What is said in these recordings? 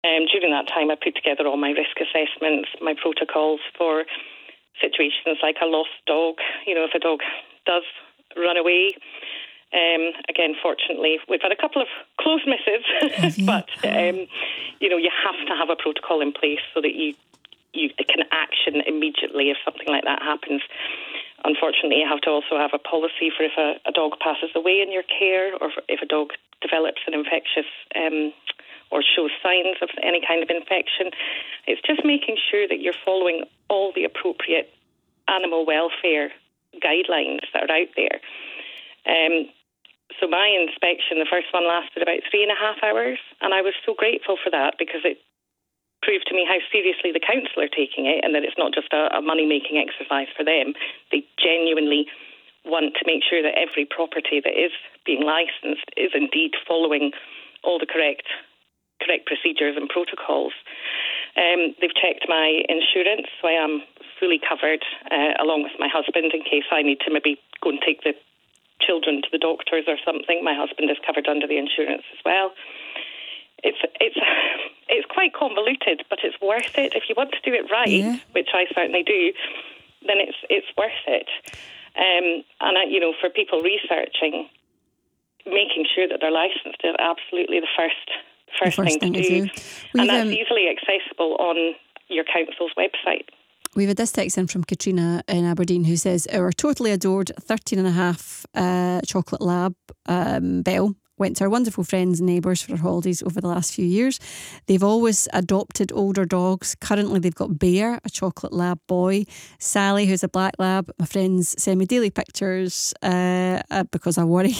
During that time, I put together all my risk assessments, my protocols for situations like a lost dog. If a dog does run away. Again, fortunately, we've had a couple of close misses, but you have to have a protocol in place so that you can action immediately if something like that happens. Unfortunately, you have to also have a policy for if a dog passes away in your care, or if a dog develops an infectious or shows signs of any kind of infection. It's just making sure that you're following all the appropriate animal welfare guidelines that are out there. So my inspection, the first one, lasted about 3.5 hours, and I was so grateful for that because it proved to me how seriously the council are taking it, and that it's not just a money-making exercise for them. They genuinely want to make sure that every property that is being licensed is indeed following all the correct procedures and protocols. They've checked my insurance, so I am fully covered, along with my husband, in case I need to maybe go and take the children to the doctors or something. My husband is covered under the insurance as well. It's quite convoluted, but it's worth it if you want to do it right, which I certainly do. Then it's worth it. And for people researching, making sure that they're licensed is absolutely the first thing to do. And that's easily accessible on your council's website. We have a text in from Katrina in Aberdeen who says, our totally adored 13 and a half chocolate lab, Belle, went to our wonderful friends and neighbours for our holidays over the last few years. They've always adopted older dogs. Currently they've got Bear, a chocolate lab boy, Sally, who's a black lab. My friends send me daily pictures because I worry.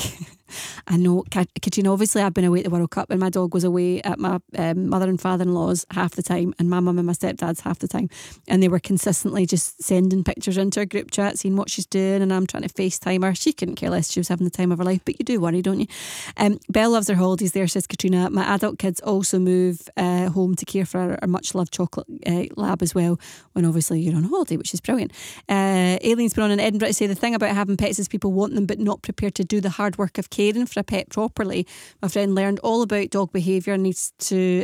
I know, Katrina, obviously I've been away at the World Cup and my dog was away at my mother and father-in-law's half the time, and my mum and my stepdad's half the time, and they were consistently just sending pictures into our group chat, seeing what she's doing, and I'm trying to FaceTime her. She couldn't care less, she was having the time of her life, but you do worry, don't you? Belle loves her holidays there, says Katrina. My adult kids also move home to care for our much loved chocolate lab as well, when obviously you're on holiday, which is brilliant. Aileen's been on in Edinburgh to say the thing about having pets is people want them but not prepared to do the hard work of caring for a pet properly. My friend learned all about dog behaviour needs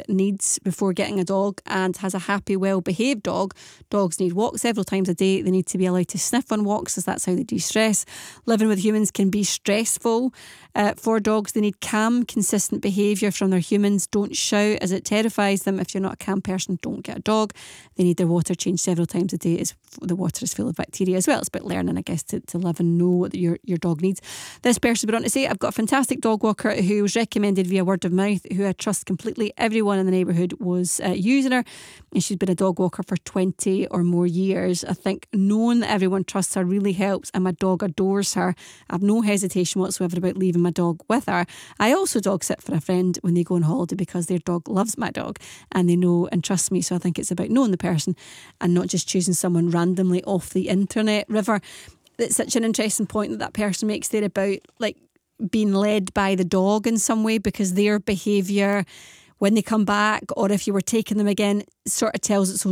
before getting a dog, and has a happy, well behaved dog. Dogs need walks several times a day. They need to be allowed to sniff on walks, as that's how they de-stress. Living with humans can be stressful. For dogs, they need calm, consistent behaviour from their humans. Don't shout as it terrifies them. If you're not a calm person, don't get a dog. They need their water changed several times a day, as the water is full of bacteria as well. It's about learning, I guess, to live and know what your dog needs. This person's been on to say, I've got a fantastic dog walker who was recommended via word of mouth, who I trust completely. Everyone in the neighbourhood was using her, and she's been a dog walker for 20 or more years. I think knowing that everyone trusts her really helps, and my dog adores her. I have no hesitation whatsoever about leaving my dog with her. I also dog sit for a friend when they go on holiday because their dog loves my dog and they know and trust me. So I think it's about knowing the person and not just choosing someone randomly off the internet. River, it's such an interesting point that person makes there about being led by the dog in some way, because their behaviour when they come back, or if you were taking them again, sort of tells its own